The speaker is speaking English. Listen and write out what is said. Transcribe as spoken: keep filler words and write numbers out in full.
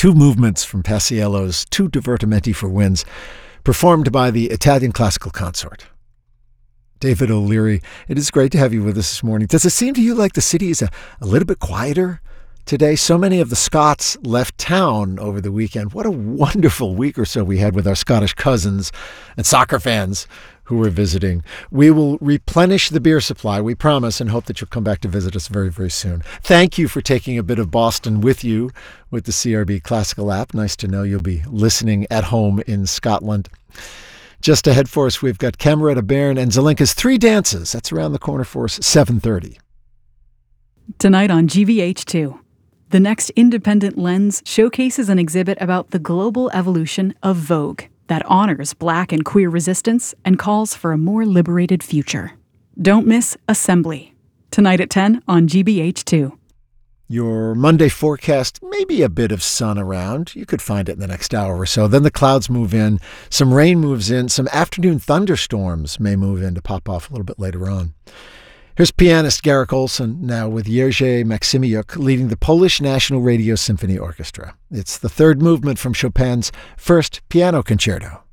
two movements from Paisiello's Two Divertimenti for Winds, performed by the Italian Classical Consort. David O'Leary, it is great to have you with us this morning. Does it seem to you like the city is a, a little bit quieter today? So many of the Scots left town over the weekend. What a wonderful week or so we had with our Scottish cousins and soccer fans who were visiting. We will replenish the beer supply, we promise, and hope that you'll come back to visit us very, very soon. Thank you for taking a bit of Boston with you with the C R B Classical app. Nice to know you'll be listening at home in Scotland. Just ahead for us, we've got Cameretta Bairn and Zelenka's Three Dances. That's around the corner for us, seven thirty. Tonight on G V H two, the next independent lens showcases an exhibit about the global evolution of Vogue that honors Black and queer resistance and calls for a more liberated future. Don't miss Assembly, tonight at ten on G B H two. Your Monday forecast, maybe a bit of sun around. You could find it in the next hour or so. Then the clouds move in. Some rain moves in. Some afternoon thunderstorms may move in to pop off a little bit later on. Here's pianist Garrick Olson now with Jerzy Maksymyuk leading the Polish National Radio Symphony Orchestra. It's the third movement from Chopin's First Piano Concerto.